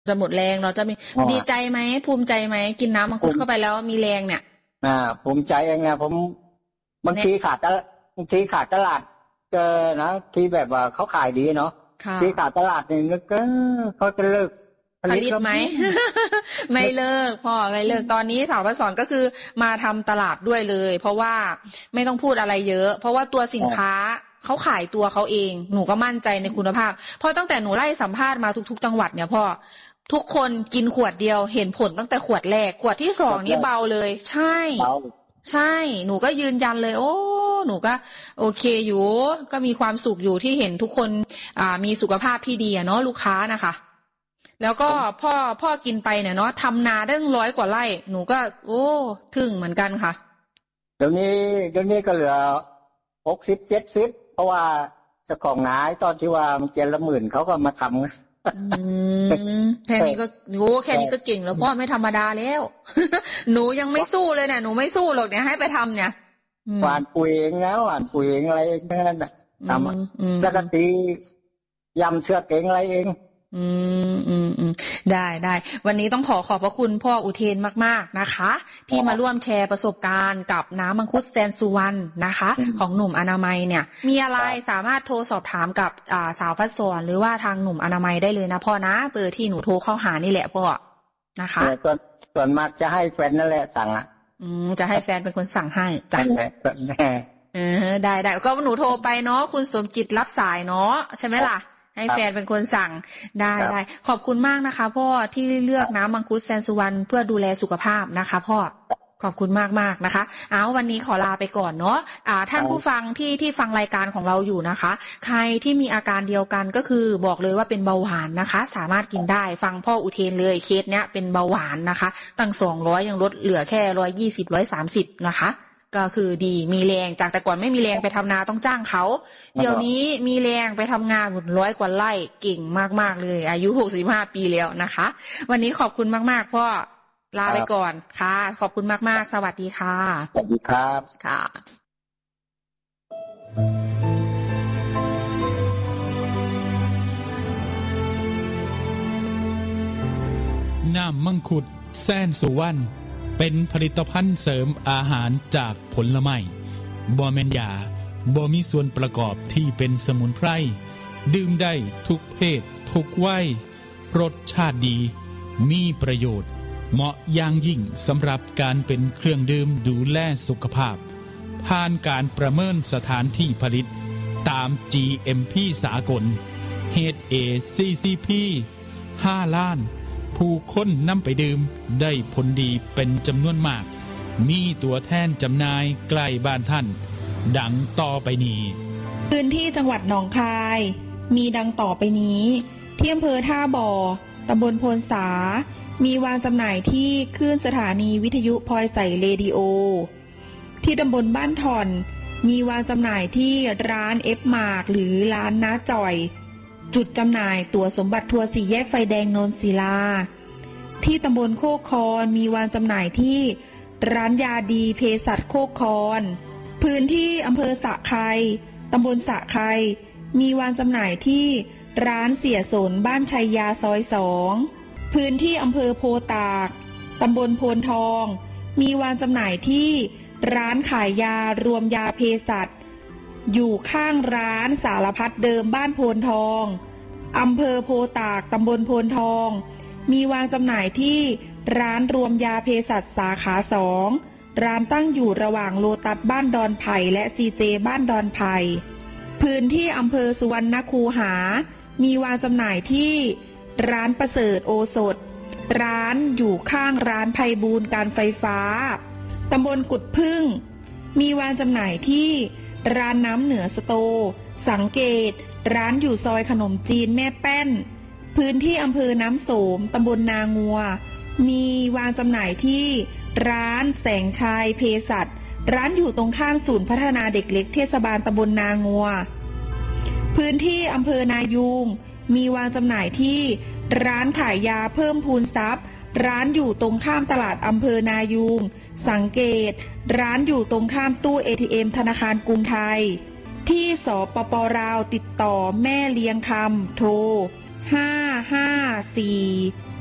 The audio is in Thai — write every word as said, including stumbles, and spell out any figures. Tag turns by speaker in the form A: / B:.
A: จะหมดแรงเราจะมีดีใจไหมภูมิใจไหมกินน้ำมังคุดเข้าไปแล้วมีแรงเนี่ย
B: อ่าภูมิใจเองนะผมบางทีขาดบางทีขาดตลาดเจอนะที่แบบว่าเขาขายดีเนาะที่ขาดตลาดนี่นึกก็เขาจะเลิก
A: ผลิตไหม ไม่เลิกพ่อไม่เลิกตอนนี้สาวประสอนก็คือมาทำตลาดด้วยเลยเพราะว่าไม่ต้องพูดอะไรเยอะเพราะว่าตัวสินค้าเขาขายตัวเขาเองหนูก็มั่นใจในคุณภาพเพราะตั้งแต่หนูไล่สัมภาษณ์มาทุกๆจังหวัดเนี่ยพ่อทุกคนกินขวดเดียวเห็นผลตั้งแต่ขวดแรกขวดที่สองนี่เบาเลยใช่ใช่หนูก็ยืนยันเลยโอ้หนูก็โอเคอยู่ก็มีความสุขอยู่ที่เห็นทุกคนอ่ามีสุขภาพที่ดีอะเนาะลูกค้านะคะแล้วก็พ่อพ่อกินไปเนี่ยเนาะทำนาได้ร้อยกว่าไร่หนูก็โอ้ถึงเหมือนกันค่ะ
B: เดี๋ยวนี้เดี๋ยวนี้ก็เหลือหกสิบเจ็ดสิบเพราะว่าเจ้าของนาตอนที่ว่ามันเจ็ดละหมื่นเขาก็มาทำ
A: แค่นี้ก็โอ้แค่นี้ก็เก่งแล้วพ่อไม่ธรรมดาแล้ว หนูยังไม่สู้เลยเนี่ยหนูไม่สู้หรอกเนี่ยให้ไปทำเนี่ย
B: หวานปุ๋ยเองนะหวานปุ๋ยเองอะไรเองนั่นน่ะทำแล้วก็ตียำเชือกเองอะไรเอง
A: อืมอืมอืมได้ได้วันนี้ต้องขอขอบพระคุณพ่ออุเทนมากๆนะคะที่มาร่วมแชร์ประสบการณ์กับน้ำมังคุดแสนสุวรรณนะคะของหนุ่มอนามัยเนี่ยมีอะไรสามารถโทรสอบถามกับอ่าสาวพัดสอนหรือว่าทางหนุ่มอนามัยได้เลยนะพ่อนะเบอร์ที่หนูโทรเข้าหานี่แหละพ่อนะคะ
B: ส่วนส่วนมากจะให้แฟนนั่นแหละสั่งอ่ะ
A: อืมจะให้แฟนเป็นคนสั่งให้
B: จ้ะ
A: เออได้ได้ก็หนูโทรไปเนาะคุณสมจิตรับสายเนาะใช่ไหมล่ะให้แฟนเป็นคนสั่งได้ได้ขอบคุณมากนะคะพ่อที่เลือกน้ำมังคุดแสนสุวรรณเพื่อดูแลสุขภาพนะคะพ่อขอบคุณมากมากนะคะเอาวันนี้ขอลาไปก่อนเนาะอ่าท่านผู้ฟังที่ที่ฟังรายการของเราอยู่นะคะใครที่มีอาการเดียวกันก็คือบอกเลยว่าเป็นเบาหวานนะคะสามารถกินได้ฟังพ่ออุเทนเลยเคสเนี้ยเป็นเบาหวานนะคะตั้งสองร้อยยังลดเหลือแค่หนึ่งร้อยยี่สิบ หนึ่งร้อยสามสิบนะคะก็คือดีมีแรงจากแต่ก่อนไม่มีแรงไปทำนาต้องจ้างเขาเดี๋ยวนี้มีแรงไปทำงานหมดร้อยกว่าไร่เก่งมากๆเลยอายุหกสิบห้าปีแล้วนะคะวันนี้ขอบคุณมากๆพ่อลาไปก่อนค่ะขอบคุณมากๆสวัสดีค่ะ
B: สวัสดีครับ
A: ค่ะ
C: น้ำมังคุดแสนสุวรรณเป็นผลิตภัณฑ์เสริมอาหารจากผลไม้บ่แม่นยาบ่มีส่วนประกอบที่เป็นสมุนไพรดื่มได้ทุกเพศทุกวัยรสชาติดีมีประโยชน์เหมาะอย่างยิ่งสำหรับการเป็นเครื่องดื่มดูแลสุขภาพผ่านการประเมินสถานที่ผลิตตาม จี เอ็ม พี สากล เอช เอ ซี ซี พี ห้าล้านผู้คนนำไปดื่มได้ผลดีเป็นจำนวนมากมีตัวแทนจำหน่ายใกล้บ้านท่านดังต่อไปนี้
A: พื้นที่จังหวัดหนองคายมีดังต่อไปนี้ที่อำเภอท่าบ่อตำบลโพนสามีวางจำหน่ายที่คลื่นสถานีวิทยุพลอยใส่เรดิโอที่ตำบลบ้านถ่อนมีวางจำหน่ายที่ร้านเอฟมาร์กหรือร้านน้าจ่อยจุดจำหน่ายตั๋วสมบัติทัวร์สี่แยกไฟแดงโนนศิลาที่ตำบลโคกคอนมีวางจำหน่ายที่ร้านยาดีเภสัชโคกคอนพื้นที่อำเภอสะไคตำบลสะไคมีวางจำหน่ายที่ร้านเสียสนบ้านชัยยาซอยสองพื้นที่อำเภอโพตากตำบลโพนทองมีวางจำหน่ายที่ร้านขายยารวมยาเภสัชอยู่ข้างร้านสารพัดเดิมบ้านโพนทองอำเภอโพตากตำบลโพนทองมีวางจำหน่ายที่ร้านรวมยาเภสัชสาขาสองร้านตั้งอยู่ระหว่างโลตัสบ้านดอนไผ่และซีเจบ้านดอนไผ่พื้นที่อำเภอสุวรรณคูหามีวางจำหน่ายที่ร้านประเสริฐโอสถร้านอยู่ข้างร้านไพบูลย์การไฟฟ้าตำบลกุดพึ่งมีวางจำหน่ายที่ร้านน้ำเหนือสโตสังเกตร้านอยู่ซอยขนมจีนแม่แป้นพื้นที่อำเภอน้ำโสมตำบลนางัวมีวางจำหน่ายที่ร้านแสงชัยเภสัชร้านอยู่ตรงข้ามศูนย์พัฒนาเด็กเล็กเทศบาลตำบลนางัวพื้นที่อำเภอนายูงมีวางจำหน่ายที่ร้านขายยาเพิ่มพูนทรัพย์ร้านอยู่ตรงข้ามตลาดอำเภอนายูงสังเกตร้านอยู่ตรงข้ามตู้ เอ ที เอ็ม ธนาคารกรุงไทยที่สปป.ลาวติดต่อแม่เลี้ยงคำโทรห้าห้าสี่